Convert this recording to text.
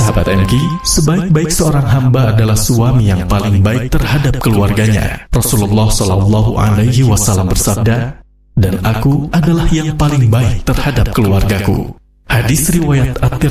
Sahabat MQ, sebaik-baik seorang hamba adalah suami yang paling baik terhadap keluarganya. Rasulullah Shallallahu Alaihi Wasallam bersabda, "Dan aku adalah yang paling baik terhadap keluargaku." Hadis riwayat At-Tirmidzi.